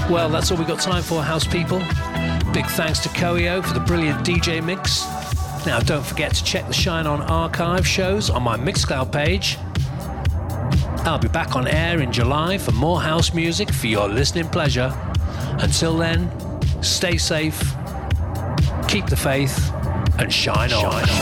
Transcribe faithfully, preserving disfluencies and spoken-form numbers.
Well, that's all we've got time for, house people. Big thanks to Koyo for the brilliant D J mix. Now, don't forget to check the Shine On archive shows on my Mixcloud page. I'll be back on air in July for more house music for your listening pleasure. Until then, stay safe, keep the faith, and shine on. Shine on.